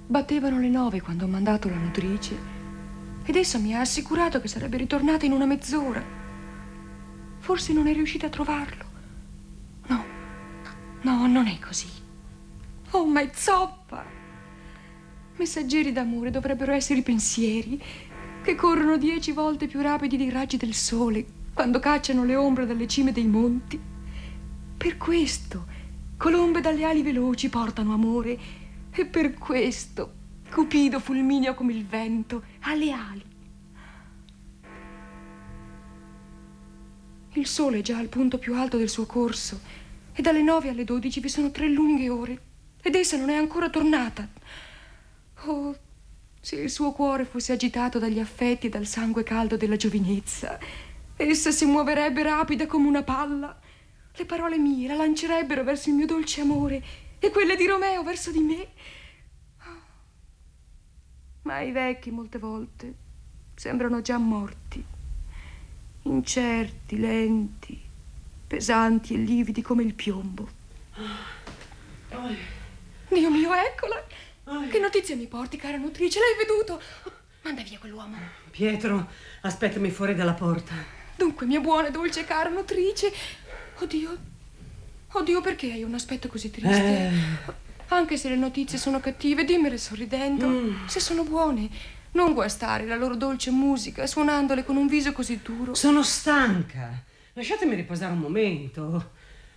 Battevano le 9 quando ho mandato la nutrice ed essa mi ha assicurato che sarebbe ritornata in una mezz'ora. Forse non è riuscita a trovarlo. No, no, non è così. Oh, ma è zoppa! Messaggeri d'amore dovrebbero essere i pensieri che corrono 10 volte più rapidi dei raggi del sole quando cacciano le ombre dalle cime dei monti. Per questo colombe dalle ali veloci portano amore e per questo Cupido fulmineo come il vento ha le ali. Il sole è già al punto più alto del suo corso e dalle 9 alle 12 vi sono 3 lunghe ore ed essa non è ancora tornata. Oh, se il suo cuore fosse agitato dagli affetti e dal sangue caldo della giovinezza, essa si muoverebbe rapida come una palla. Le parole mie la lancerebbero verso il mio dolce amore e quelle di Romeo verso di me. Ma i vecchi molte volte sembrano già morti, incerti, lenti, pesanti e lividi come il piombo. Dio mio, eccola! Che notizie mi porti, cara nutrice? L'hai veduto? Manda via quell'uomo. Pietro, aspettami fuori dalla porta. Dunque, mia buona e dolce cara nutrice. Oddio, perché hai un aspetto così triste? Anche se le notizie sono cattive, dimmele sorridendo. Se sono buone, non guastare la loro dolce musica suonandole con un viso così duro. Sono stanca. Lasciatemi riposare un momento.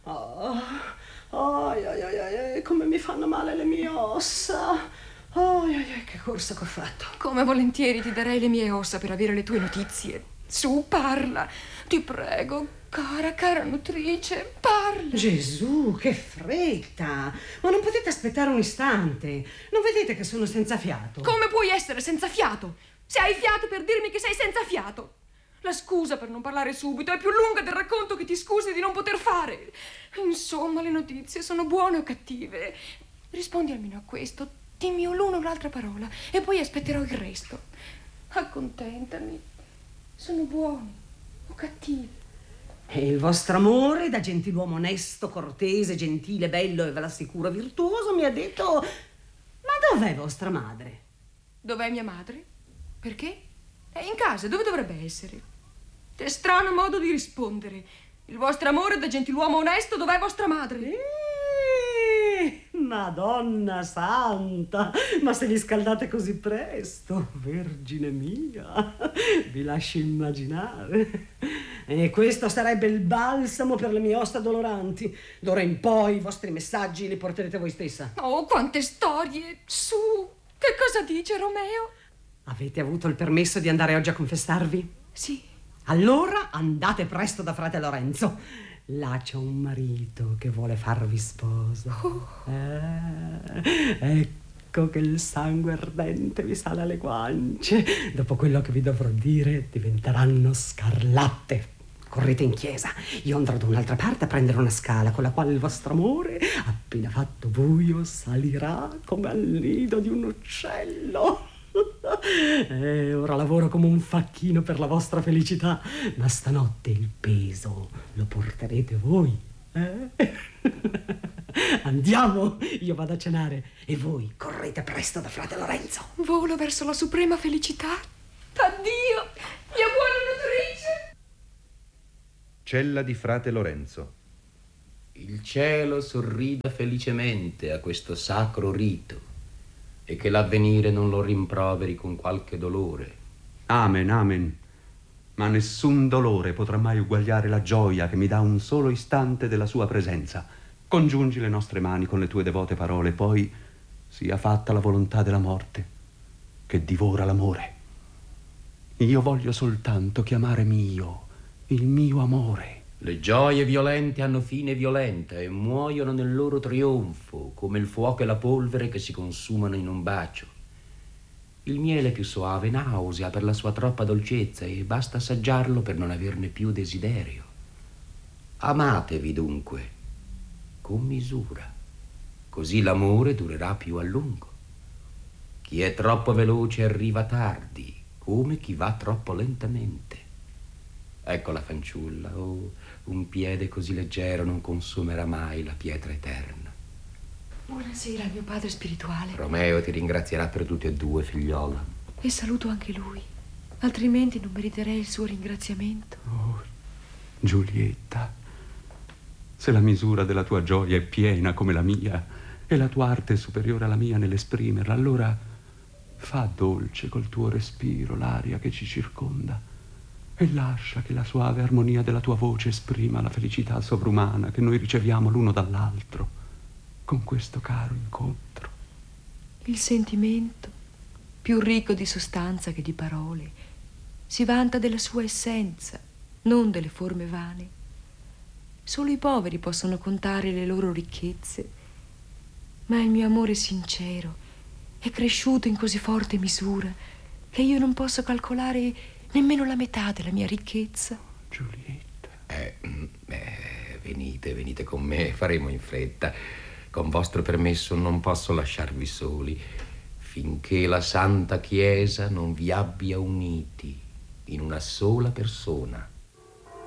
Come mi fanno male le mie ossa. Che corsa che ho fatto. Come volentieri ti darei le mie ossa per avere le tue notizie. Su, parla. Ti prego, cara nutrice, parla. Gesù, che fretta. Ma non potete aspettare un istante? Non vedete che sono senza fiato? Come puoi essere senza fiato? Se hai fiato per dirmi che sei senza fiato. La scusa per non parlare subito è più lunga del racconto che ti scusi di non poter fare. Insomma, le notizie sono buone o cattive? Rispondi almeno a questo. Dimmi l'una o l'altra parola e poi aspetterò il resto. Accontentami. Sono buoni o cattivi? E il vostro amore, da gentiluomo onesto, cortese, gentile, bello e ve l'assicuro virtuoso, mi ha detto: ma dov'è vostra madre? Dov'è mia madre? Perché? È in casa, dove dovrebbe essere? Che strano modo di rispondere. Il vostro amore da gentiluomo onesto, dov'è vostra madre? Madonna santa, ma se vi scaldate così presto, Vergine mia, vi lascio immaginare. E questo sarebbe il balsamo per le mie ossa doloranti. D'ora in poi i vostri messaggi li porterete voi stessa. Oh, quante storie! Su, che cosa dice Romeo? Avete avuto il permesso di andare oggi a confessarvi? Sì. Allora andate presto da frate Lorenzo. Là c'è un marito che vuole farvi sposa. Ecco che il sangue ardente vi sale alle guance. Dopo quello che vi dovrò dire diventeranno scarlatte. Correte in chiesa. Io andrò da un'altra parte a prendere una scala con la quale il vostro amore, appena fatto buio, salirà come al nido di un uccello. Ora lavoro come un facchino per la vostra felicità, ma stanotte il peso lo porterete voi. Andiamo, io vado a cenare e voi correte presto da frate Lorenzo. Volo verso la suprema felicità. Addio, mia buona nutrice. Cella di frate Lorenzo. Il cielo sorrida felicemente a questo sacro rito e che l'avvenire non lo rimproveri con qualche dolore. Amen, amen. Ma nessun dolore potrà mai uguagliare la gioia che mi dà un solo istante della sua presenza. Congiungi le nostre mani con le tue devote parole, poi sia fatta la volontà della morte che divora l'amore. Io voglio soltanto chiamare mio il mio amore. Le gioie violente hanno fine violenta e muoiono nel loro trionfo, come il fuoco e la polvere che si consumano in un bacio. Il miele più soave nausea per la sua troppa dolcezza e basta assaggiarlo per non averne più desiderio. Amatevi dunque, con misura, così l'amore durerà più a lungo. Chi è troppo veloce arriva tardi, come chi va troppo lentamente. Ecco la fanciulla, un piede così leggero non consumerà mai la pietra eterna. Buonasera al mio padre spirituale. Romeo ti ringrazierà per tutti e due, figliola. E saluto anche lui, altrimenti non meriterei il suo ringraziamento. Oh, Giulietta, se la misura della tua gioia è piena come la mia e la tua arte è superiore alla mia nell'esprimerla, allora fa dolce col tuo respiro l'aria che ci circonda e lascia che la suave armonia della tua voce esprima la felicità sovrumana che noi riceviamo l'uno dall'altro con questo caro incontro. Il sentimento, più ricco di sostanza che di parole, si vanta della sua essenza, non delle forme vane. Solo i poveri possono contare le loro ricchezze, ma il mio amore sincero è cresciuto in così forte misura che io non posso calcolare nemmeno la metà della mia ricchezza. Giulietta. Venite con me, faremo in fretta. Con vostro permesso non posso lasciarvi soli finché la Santa Chiesa non vi abbia uniti in una sola persona.